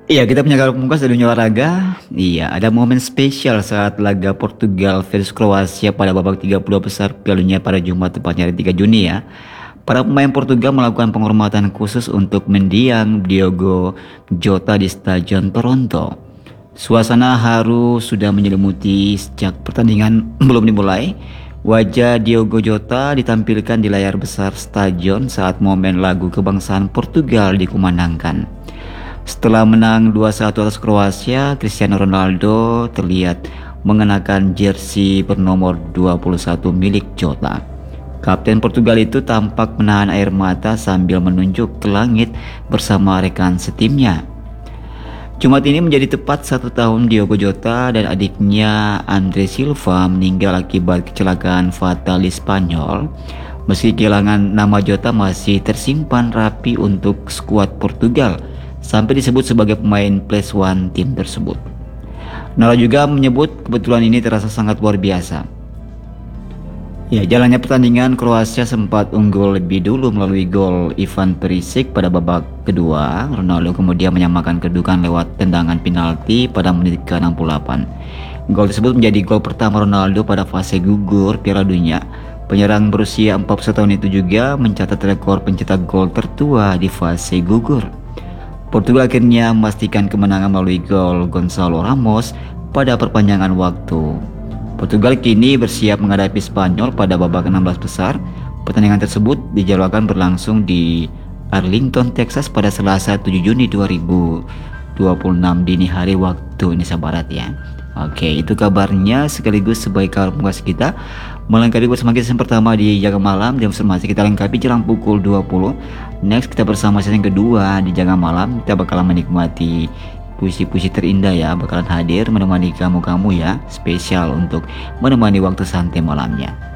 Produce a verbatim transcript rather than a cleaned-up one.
Iya, kita punya kabar pemungkas dari dunia olahraga. Iya, ada momen spesial saat laga Portugal versus Kroasia pada babak tiga puluh besar Piala Dunia pada Jumat tepatnya hari tiga Juni ya. Para pemain Portugal melakukan penghormatan khusus untuk mendiang Diogo Jota di Stadion Toronto. Suasana haru sudah menyelimuti sejak pertandingan belum dimulai. Wajah Diogo Jota ditampilkan di layar besar stadion saat momen lagu kebangsaan Portugal dikumandangkan. Setelah menang dua satu atas Kroasia, Cristiano Ronaldo terlihat mengenakan jersey bernomor dua puluh satu milik Jota. Kapten Portugal itu tampak menahan air mata sambil menunjuk ke langit bersama rekan setimnya. Jumat ini menjadi tepat satu tahun Diogo Jota dan adiknya Andre Silva meninggal akibat kecelakaan fatal di Spanyol. Meski kehilangan, nama Jota masih tersimpan rapi untuk skuad Portugal, sampai disebut sebagai pemain plus one tim tersebut. Nala juga menyebut kebetulan ini terasa sangat luar biasa. Ya, jalannya pertandingan, Kroasia sempat unggul lebih dulu melalui gol Ivan Perisic pada babak kedua. Ronaldo kemudian menyamakan kedudukan lewat tendangan penalti pada menit ke enam puluh delapan. Gol tersebut menjadi gol pertama Ronaldo pada fase gugur Piala Dunia. Penyerang berusia empat puluh satu tahun itu juga mencatat rekor pencetak gol tertua di fase gugur. Portugal akhirnya memastikan kemenangan melalui gol Gonçalo Ramos pada perpanjangan waktu. Portugal kini bersiap menghadapi Spanyol pada babak enam belas besar. Pertandingan tersebut dijadwalkan berlangsung di Arlington, Texas pada Selasa tujuh Juni dua ribu dua puluh enam dini hari waktu Indonesia Barat ya. Oke, itu kabarnya sekaligus sebagai kabar pemungkas kita melengkapi bersama kita yang pertama di Jaga Malam, dan informasi kita lengkapi jelang pukul dua puluh. Next kita bersama sesi yang kedua di Jaga Malam, kita bakalan menikmati puisi-puisi terindah ya, bakalan hadir menemani kamu-kamu ya, spesial untuk menemani waktu santai malamnya.